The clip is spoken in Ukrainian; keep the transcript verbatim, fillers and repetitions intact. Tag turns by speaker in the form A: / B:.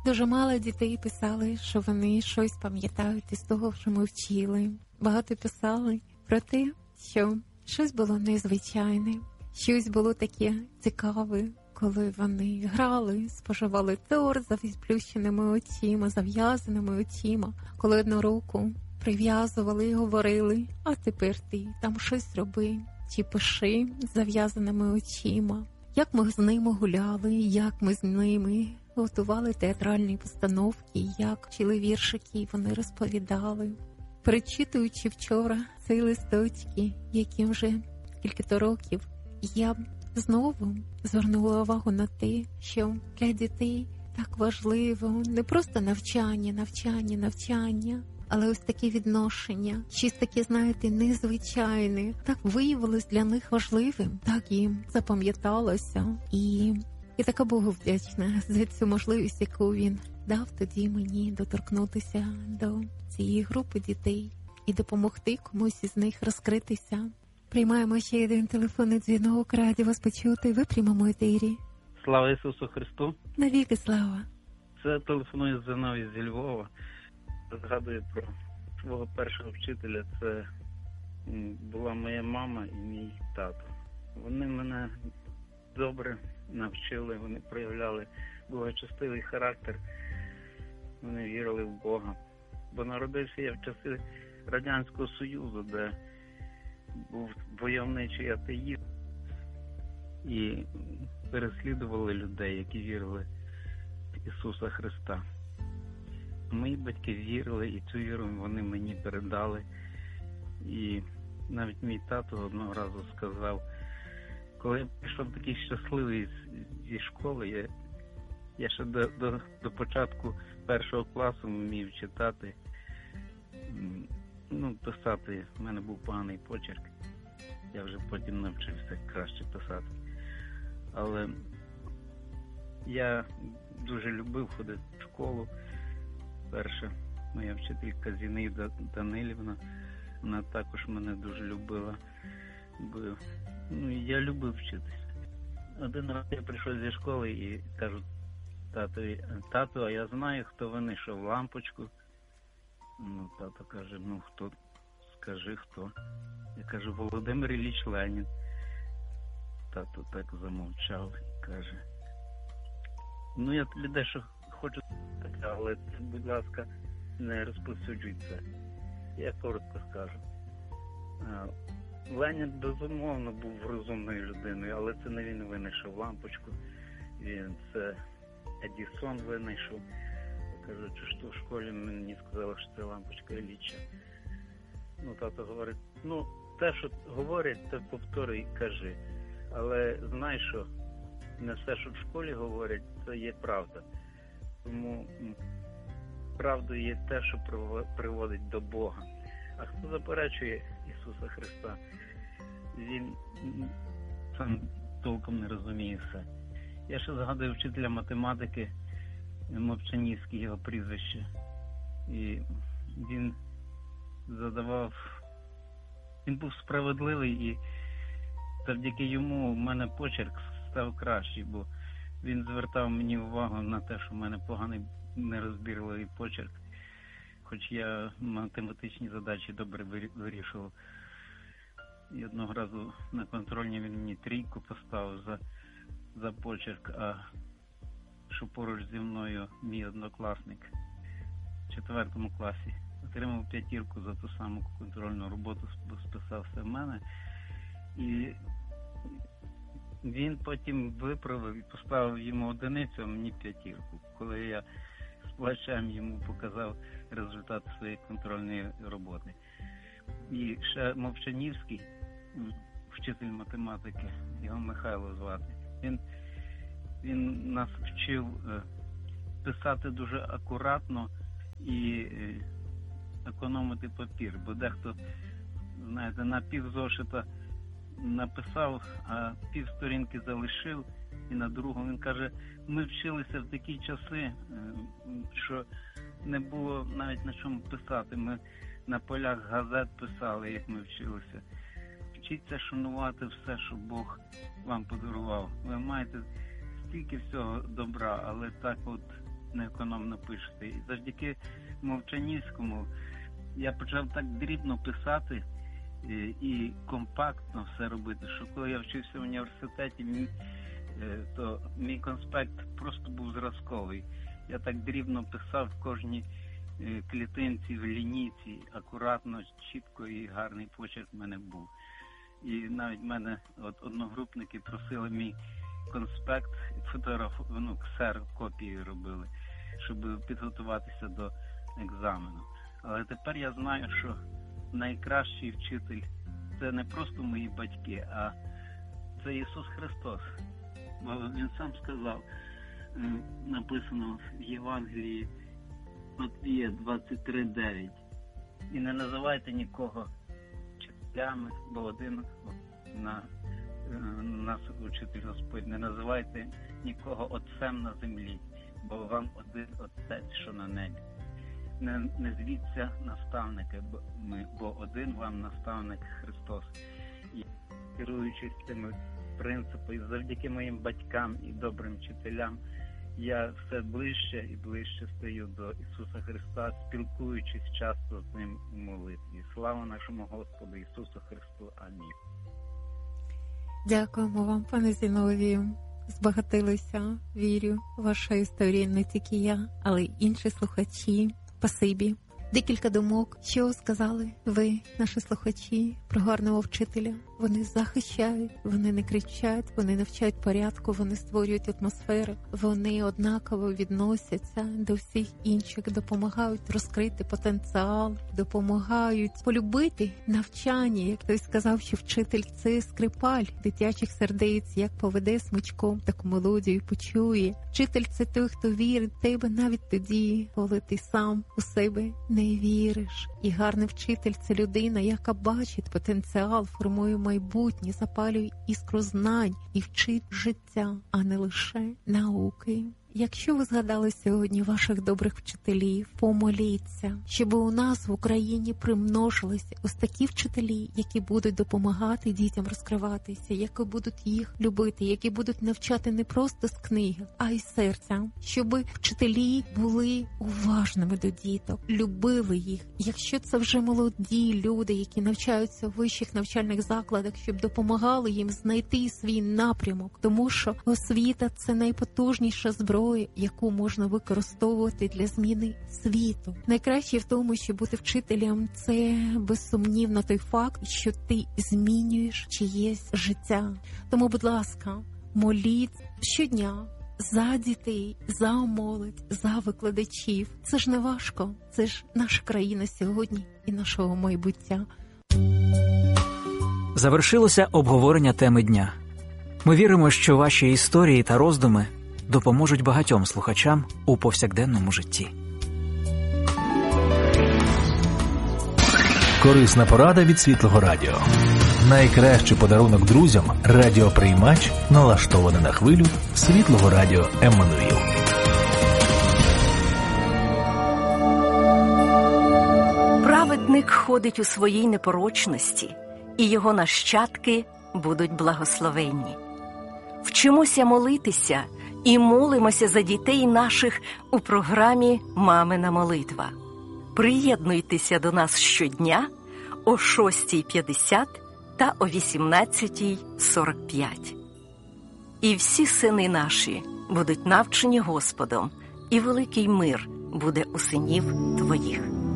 A: Дуже мало дітей писали, що вони щось пам'ятають із того, що ми вчили. Багато писали про те, що щось було незвичайне, щось було таке цікаве, коли вони грали, споживали торт за відплющеними очима, зав'язаними очима, коли одну руку прив'язували і говорили: а тепер ти там щось роби, чи пиши з зав'язаними очима. Як ми з ними гуляли, як ми з ними готували театральні постановки, як вчили віршики, вони розповідали. Перечитуючи вчора ці листочки, яким вже кілька років, я знову звернула увагу на те, що для дітей так важливо не просто навчання, навчання, навчання, але ось таке відношення, щось таке, знаєте, незвичайне, так виявилось для них важливим, так їм запам'яталося. І я така Богу вдячна за цю можливість, яку він дав тоді мені доторкнутися до цієї групи дітей і допомогти комусь із них розкритися. Приймаємо ще один телефонний дзвінок, раді вас почути. Ви в прямому етері.
B: Слава Ісусу Христу!
A: Навіки слава!
B: Це телефонує Зиновій зі Львова. Згадую про свого першого вчителя. Це була моя мама і мій тато. Вони мене добре навчили, вони проявляли благочестивий характер, вони вірили в Бога. Бо народився я в часи Радянського Союзу, де був войовничий атеїзм, і переслідували людей, які вірили в Ісуса Христа. Мої батьки вірили, і цю віру вони мені передали. І навіть мій тато одного разу сказав, коли я пішов такий щасливий зі школи, я, я ще до, до, до початку першого класу вмів читати, ну, писати. У мене був поганий почерк. Я вже потім навчився краще писати. Але я дуже любив ходити в школу. Перша моя вчителька Зінаїда Данилівна, вона також мене дуже любила. Бо, ну, я любив вчитися. Один раз я прийшов зі школи і кажу татові: тато, а я знаю, хто винайшов лампочку. Ну, тато каже: ну, хто? Скажи, хто. Я кажу: Володимир Ілліч Ленін. Тато так замовчав і каже: ну, я тобі дещо хочу сказати, але ти, будь ласка, не розповсюджуй це. Я коротко скажу. Ленін, безумовно, був розумною людиною, але це не він винайшов лампочку. Він це Едісон винайшов. Кажуть, що в школі мені сказали, що це лампочка Ілліча. Ну, тато говорить: ну, те, що говорять, те повторюй і кажи. Але знай, що не все, що в школі говорять, це є правда. Тому правдою є те, що приводить до Бога. А хто заперечує Ісуса Христа, він сам толком не розуміє все. Я ще згадую вчителя математики Мовчанівський, його прізвище. І він задавав... Він був справедливий, і завдяки йому в мене почерк став кращий, бо він звертав мені увагу на те, що в мене поганий нерозбірливий почерк. Хоч я математичні задачі добре вирішував. І одного разу на контрольні він мені трійку поставив за, за почерк, а що поруч зі мною мій однокласник в четвертому класі отримав п'ятірку за ту саму контрольну роботу, списав все в мене. І він потім виправив і поставив йому одиницю, а мені п'ятірку, коли я з плачем йому показав результат своєї контрольної роботи. І ще Мовчанівський, вчитель математики, його Михайло звати, він, він нас вчив писати дуже акуратно і економити папір, бо дехто, знаєте, на пів зошита написав, а пів сторінки залишив, і на другу він каже: ми вчилися в такі часи, що не було навіть на чому писати. Ми на полях газет писали, як ми вчилися. Вчіться шанувати все, що Бог вам подарував. Ви маєте стільки всього добра, але так от неекономно пишете. І завдяки Мовчанівському я почав так дрібно писати і, і компактно все робити, що коли я вчився в університеті, мій, то мій конспект просто був зразковий. Я так дрібно писав в кожній клітинці, в лінійці, акуратно, чітко і гарний почерк в мене був. І навіть в мене от одногрупники просили мій конспект, фотограф, ну, ксер копії робили, щоб підготуватися до екзамену. Але тепер я знаю, що найкращий вчитель – це не просто мої батьки, а це Ісус Христос. Бо Він сам сказав, написано в Євангелії Матвія двадцять три дев'ять. І не називайте нікого вчителями, бо один на нас учитель Господь, не називайте нікого отцем на землі, бо вам один Отець, що на небі. Не, не звіться наставники, бо, ми, бо один вам наставник Христос. І керуючись цими принципами, завдяки моїм батькам і добрим вчителям, я все ближче і ближче стаю до Ісуса Христа, спілкуючись часто з Ним у молитві. Слава нашому Господу Ісусу Христу. Амінь.
A: Дякуємо вам, пане Зіновію. Збагатилися, вірю, ваша історія, не тільки я, але й інші слухачі. Спасибі. Декілька думок, що сказали ви, наші слухачі, про гарного вчителя. Вони захищають, вони не кричать, вони навчають порядку, вони створюють атмосферу, вони однаково відносяться до всіх інших, допомагають розкрити потенціал, допомагають полюбити навчання. Як хтось сказав, що вчитель – це скрипаль дитячих сердець, як поведе смичком, таку мелодію почує. Вчитель – це той, хто вірить в тебе навіть тоді, коли ти сам у себе не віриш. І гарний вчитель – це людина, яка бачить потенціал, формує майбутнє, запалює іскру знань і вчить життя, а не лише науки. Якщо ви згадали сьогодні ваших добрих вчителів, помоліться, щоб у нас в Україні примножилися ось такі вчителі, які будуть допомагати дітям розкриватися, які будуть їх любити, які будуть навчати не просто з книги, а й серця. Щоб вчителі були уважними до діток, любили їх. Якщо це вже молоді люди, які навчаються в вищих навчальних закладах, щоб допомагали їм знайти свій напрямок, тому що освіта – це найпотужніша зброя, яку можна використовувати для зміни світу. Найкраще в тому, що бути вчителем – це безсумнівно той факт, що ти змінюєш чиєсь життя. Тому, будь ласка, моліть щодня за дітей, за молодь, за викладачів. Це ж не важко, це ж наша країна сьогодні і нашого майбуття.
C: Завершилося обговорення теми дня. Ми віримо, що ваші історії та роздуми допоможуть багатьом слухачам у повсякденному житті.
D: Корисна порада від Світлого Радіо. Найкращий подарунок друзям – радіоприймач, налаштований на хвилю Світлого Радіо Еммануїл.
E: Праведник ходить у своїй непорочності, і його нащадки будуть благословенні. Вчимося молитися і молимося за дітей наших у програмі «Мамина молитва». Приєднуйтеся до нас щодня о шостій п'ятдесят та о вісімнадцятій сорок п'ять. І всі сини наші будуть навчені Господом, і великий мир буде у синів твоїх.